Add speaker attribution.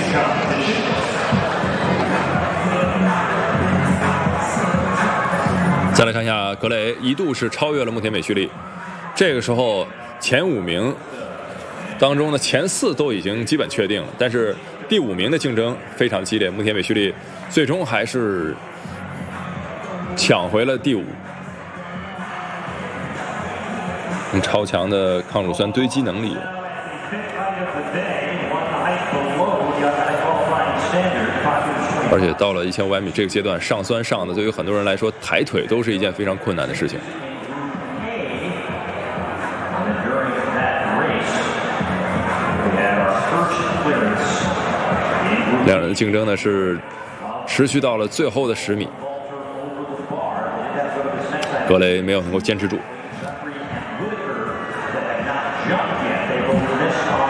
Speaker 1: 再来看一下，格雷一度是超越了穆田美绪利，这个时候前5名当中的前4都已经基本确定了，但是第5名的竞争非常激烈，穆田美绪利最终还是抢回了第5。超强的抗乳酸堆积能力。而且到了1500米这个阶段，上酸上的对于很多人来说，抬腿都是一件非常困难的事情。两人的竞争呢是持续到了最后的10米，格雷没有能够坚持住。